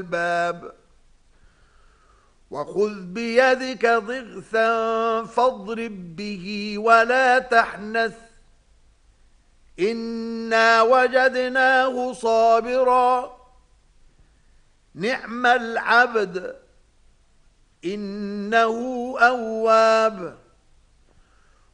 الباب وخذ بيدك ضغثا فاضرب به ولا تحنث إنا وجدناه صابرا نعم العبد إنه أواب